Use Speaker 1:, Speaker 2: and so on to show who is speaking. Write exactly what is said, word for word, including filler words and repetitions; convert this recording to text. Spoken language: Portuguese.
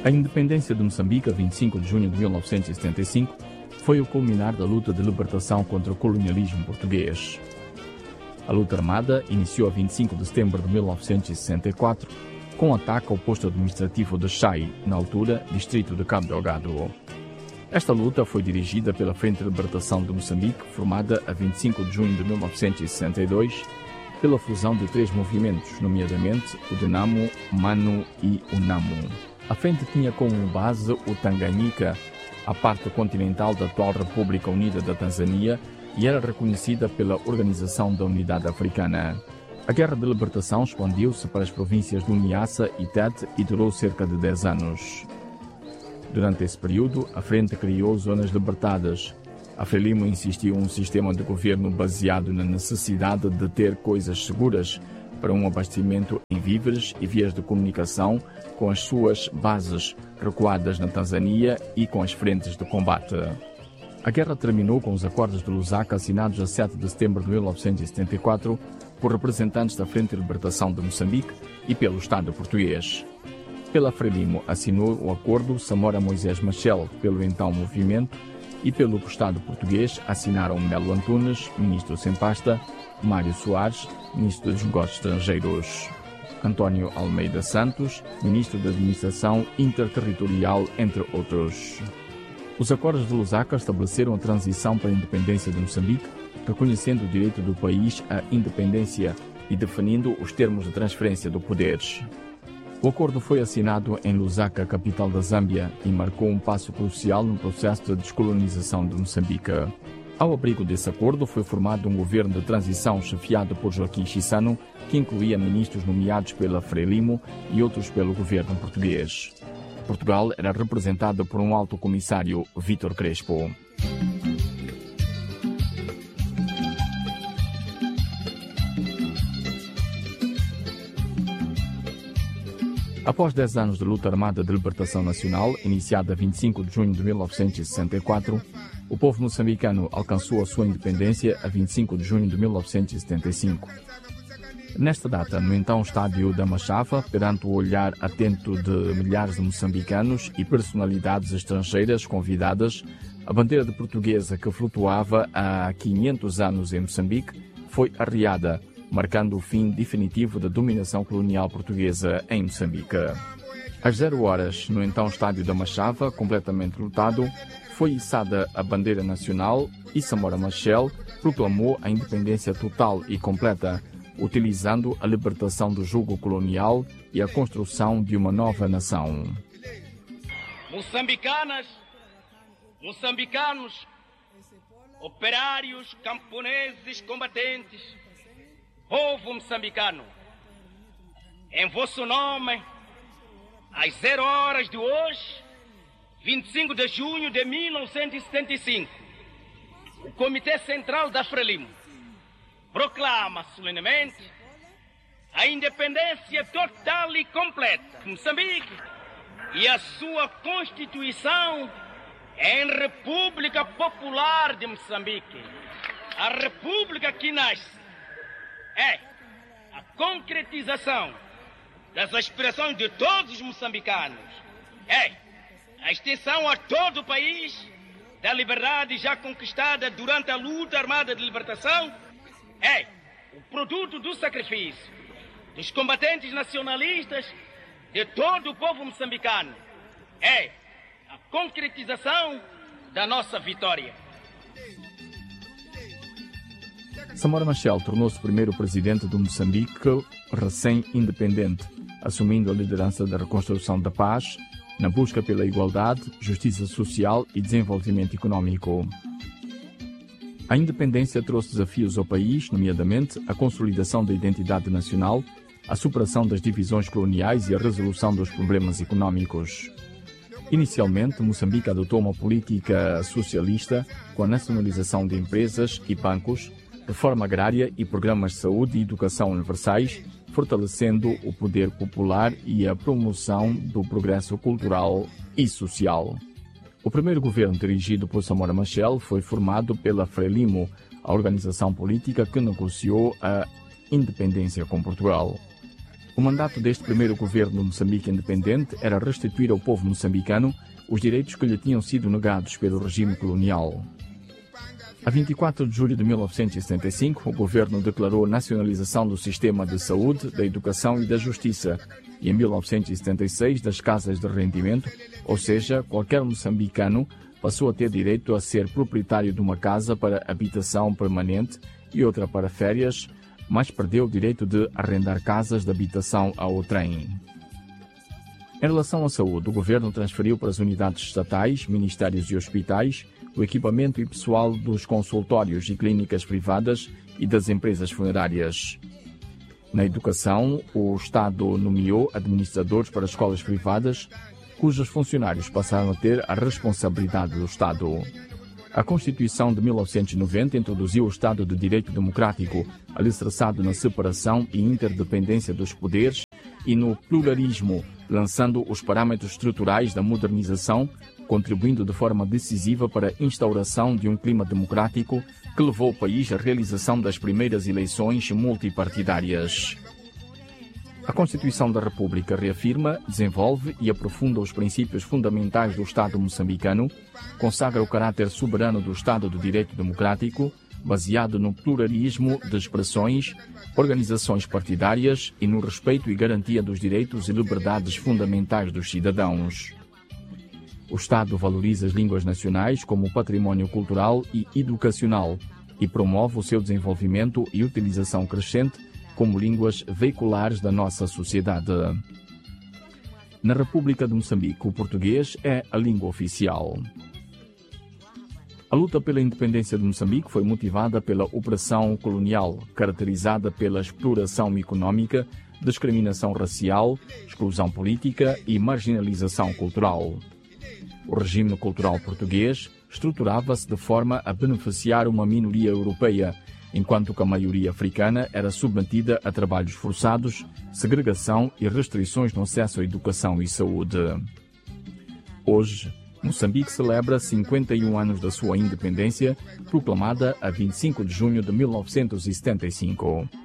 Speaker 1: A independência de Moçambique, a vinte e cinco de junho de mil novecentos e setenta e cinco, foi o culminar da luta de libertação contra o colonialismo português. A luta armada iniciou a vinte e cinco de setembro de mil novecentos e sessenta e quatro, com um ataque ao posto administrativo de Chai, na altura, distrito de Cabo Delgado. Esta luta foi dirigida pela Frente de Libertação de Moçambique, formada a vinte e cinco de junho de mil novecentos e sessenta e dois, pela fusão de três movimentos, nomeadamente o Denamo, Manu e o Namu. A frente tinha como base o Tanganyika, a parte continental da atual República Unida da Tanzânia, e era reconhecida pela Organização da Unidade Africana. A Guerra de Libertação expandiu-se para as províncias do Niassa e Tete e durou cerca de dez anos. Durante esse período, a frente criou zonas libertadas. A Frelimo insistiu em um sistema de governo baseado na necessidade de ter coisas seguras para um abastecimento em víveres e vias de comunicação com as suas bases recuadas na Tanzânia e com as frentes de combate. A guerra terminou com os acordos de Lusaka assinados a sete de setembro de mil novecentos e setenta e quatro por representantes da Frente de Libertação de Moçambique e pelo Estado português. Pela Frelimo assinou o acordo Samora Moisés Machel, pelo então movimento, e pelo Estado português assinaram Melo Antunes, ministro sem pasta, Mário Soares, ministro dos Negócios Estrangeiros, António Almeida Santos, ministro da Administração Interterritorial, entre outros. Os acordos de Lusaka estabeleceram a transição para a independência de Moçambique, reconhecendo o direito do país à independência e definindo os termos de transferência do poder. O acordo foi assinado em Lusaka, capital da Zâmbia, e marcou um passo crucial no processo de descolonização de Moçambique. Ao abrigo desse acordo, foi formado um governo de transição chefiado por Joaquim Chissano, que incluía ministros nomeados pela Frelimo e outros pelo governo português. Portugal era representado por um alto comissário, Vítor Crespo. Após dez anos de luta armada de libertação nacional, iniciada a vinte e cinco de junho de mil novecentos e sessenta e quatro, o povo moçambicano alcançou a sua independência a vinte e cinco de junho de mil novecentos e setenta e cinco. Nesta data, no então estádio da Machava, perante o olhar atento de milhares de moçambicanos e personalidades estrangeiras convidadas, a bandeira de portuguesa que flutuava há quinhentos anos em Moçambique foi arriada, marcando o fim definitivo da dominação colonial portuguesa em Moçambique. Às zero horas, no então estádio da Machava, completamente lotado, foi içada a bandeira nacional e Samora Machel proclamou a independência total e completa, utilizando a libertação do jugo colonial e a construção de uma nova nação.
Speaker 2: Moçambicanas, moçambicanos, operários, camponeses, combatentes, povo moçambicano, em vosso nome, às zero horas de hoje, vinte e cinco de junho de mil novecentos e setenta e cinco, o Comitê Central da Frelimo proclama solenemente a independência total e completa de Moçambique e a sua Constituição em República Popular de Moçambique. A República que nasce é a concretização das aspirações de todos os moçambicanos. É a extensão a todo o país da liberdade já conquistada durante a luta armada de libertação. É o produto do sacrifício dos combatentes nacionalistas de todo o povo moçambicano. É a concretização da nossa vitória.
Speaker 1: Samora Machel tornou-se o primeiro presidente de Moçambique recém-independente, assumindo a liderança da reconstrução da paz, na busca pela igualdade, justiça social e desenvolvimento econômico. A independência trouxe desafios ao país, nomeadamente a consolidação da identidade nacional, a superação das divisões coloniais e a resolução dos problemas econômicos. Inicialmente, Moçambique adotou uma política socialista com a nacionalização de empresas e bancos, reforma agrária e programas de saúde e educação universais, fortalecendo o poder popular e a promoção do progresso cultural e social. O primeiro governo dirigido por Samora Machel foi formado pela Frelimo, a organização política que negociou a independência com Portugal. O mandato deste primeiro governo de Moçambique independente era restituir ao povo moçambicano os direitos que lhe tinham sido negados pelo regime colonial. A vinte e quatro de julho de mil novecentos e setenta e cinco, o governo declarou a nacionalização do sistema de saúde, da educação e da justiça, e em mil novecentos e setenta e seis das casas de rendimento, ou seja, qualquer moçambicano passou a ter direito a ser proprietário de uma casa para habitação permanente e outra para férias, mas perdeu o direito de arrendar casas de habitação a outrem. Em relação à saúde, o governo transferiu para as unidades estatais, ministérios e hospitais o equipamento e pessoal dos consultórios e clínicas privadas e das empresas funerárias. Na educação, o Estado nomeou administradores para escolas privadas, cujos funcionários passaram a ter a responsabilidade do Estado. A Constituição de mil novecentos e noventa introduziu o Estado de Direito Democrático, alicerçado na separação e interdependência dos poderes e no pluralismo, lançando os parâmetros estruturais da modernização, contribuindo de forma decisiva para a instauração de um clima democrático que levou o país à realização das primeiras eleições multipartidárias. A Constituição da República reafirma, desenvolve e aprofunda os princípios fundamentais do Estado moçambicano, consagra o caráter soberano do Estado de Direito Democrático, baseado no pluralismo de expressões, organizações partidárias e no respeito e garantia dos direitos e liberdades fundamentais dos cidadãos. O Estado valoriza as línguas nacionais como património cultural e educacional e promove o seu desenvolvimento e utilização crescente como línguas veiculares da nossa sociedade. Na República de Moçambique, o português é a língua oficial. A luta pela independência de Moçambique foi motivada pela opressão colonial, caracterizada pela exploração econômica, discriminação racial, exclusão política e marginalização cultural. O regime cultural português estruturava-se de forma a beneficiar uma minoria europeia, enquanto que a maioria africana era submetida a trabalhos forçados, segregação e restrições no acesso à educação e saúde. Hoje, Moçambique celebra cinquenta e um anos da sua independência, proclamada a vinte e cinco de junho de mil novecentos e setenta e cinco.